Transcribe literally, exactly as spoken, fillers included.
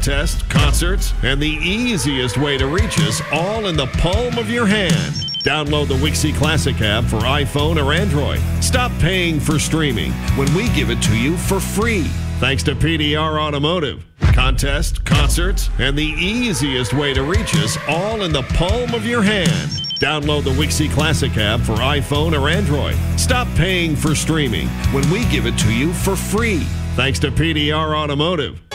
Contests, concerts, and the easiest way to reach us all in the palm of your hand. Download the Wixie Classic app for iPhone or Android. Stop paying for streaming when we give it to you for free. Thanks to P D R Automotive. Contests, concerts, and the easiest way to reach us all in the palm of your hand. Download the Wixie Classic app for iPhone or Android. Stop paying for streaming when we give it to you for free. Thanks to P D R Automotive.